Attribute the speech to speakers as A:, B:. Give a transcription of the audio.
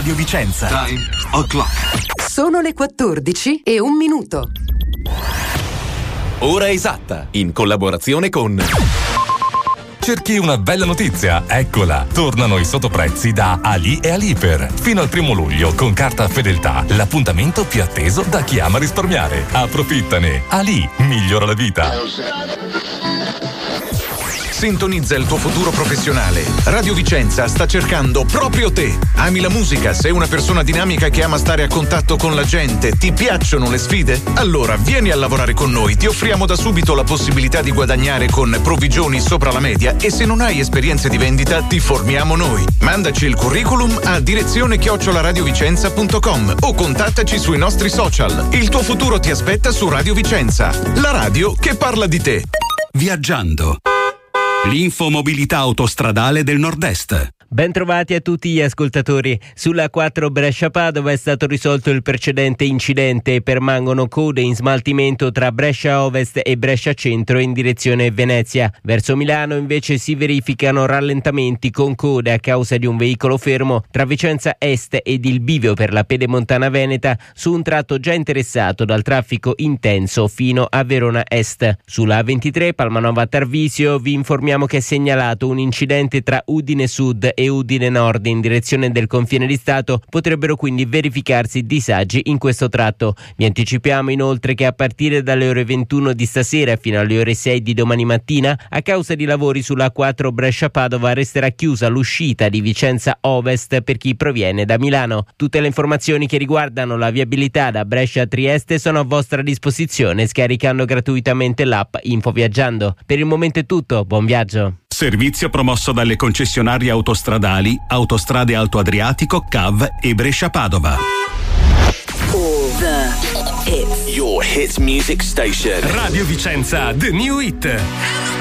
A: Radio Vicenza.
B: Time o'clock.
C: Sono le 14:01.
A: Ora esatta, in collaborazione con...
D: Cerchi una bella notizia? Eccola! Tornano i sottoprezzi da Ali e Aliper. Fino al 1 luglio, con carta Fedeltà, l'appuntamento più atteso da chi ama risparmiare. Approfittane! Ali migliora la vita.
E: Sintonizza il tuo futuro professionale. Radio Vicenza sta cercando proprio te. Ami la musica? Sei una persona dinamica che ama stare a contatto con la gente? Ti piacciono le sfide? Allora vieni a lavorare con noi. Ti offriamo da subito la possibilità di guadagnare con provvigioni sopra la media e se non hai esperienze di vendita ti formiamo noi. Mandaci il curriculum a direzione@radiovicenza.com o contattaci sui nostri social. Il tuo futuro ti aspetta su Radio Vicenza, la radio che parla di te.
F: Viaggiando. L'infomobilità autostradale del Nord-Est.
G: Bentrovati a tutti gli ascoltatori. Sulla 4 Brescia-Padova è stato risolto il precedente incidente e permangono code in smaltimento tra Brescia Ovest e Brescia Centro in direzione Venezia. Verso Milano invece si verificano rallentamenti con code a causa di un veicolo fermo tra Vicenza Est ed il bivio per la Pedemontana Veneta su un tratto già interessato dal traffico intenso fino a Verona Est. Sulla A23 Palmanova Tarvisio vi informiamo che è segnalato un incidente tra Udine Sud e Udine Nord in direzione del confine di Stato. Potrebbero quindi verificarsi disagi in questo tratto. Vi anticipiamo inoltre che a partire dalle ore 21 di stasera fino alle ore 6 di domani mattina, a causa di lavori sulla 4 Brescia-Padova, resterà chiusa l'uscita di Vicenza Ovest per chi proviene da Milano. Tutte le informazioni che riguardano la viabilità da Brescia a Trieste sono a vostra disposizione scaricando gratuitamente l'app Infoviaggiando. Per il momento è tutto, buon viaggio.
F: Servizio promosso dalle concessionarie autostradali Autostrade Alto Adriatico, CAV e Brescia-Padova.
H: All the hits.
B: Your hits music station.
A: Radio Vicenza, The New Hit.